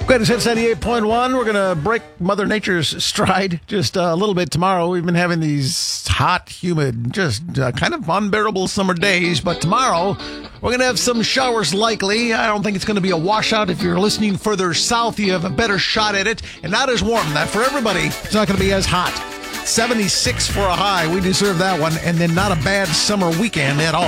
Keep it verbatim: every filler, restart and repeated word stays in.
Greatest Hits ninety-eight point one. We're going to break Mother Nature's stride just a little bit tomorrow. We've been having these hot, humid, just uh, kind of unbearable summer days. But tomorrow, we're going to have some showers likely. I don't think it's going to be a washout. If you're listening further south, you have a better shot at it. And not as warm. That for everybody, it's not going to be as hot. seventy-six for a high. We deserve that one. And then not a bad summer weekend at all.